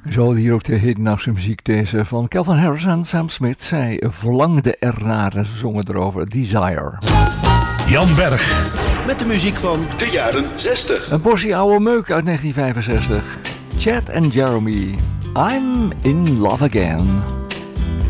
Zo hier ook de hedendaagse muziek deze van Calvin Harris en Sam Smith. Zij verlangden ernaar en ze zongen erover Desire. Jan Berg. Met de muziek van de jaren 60. Een portie oude meuk uit 1965. Chad en Jeremy. I'm in love again.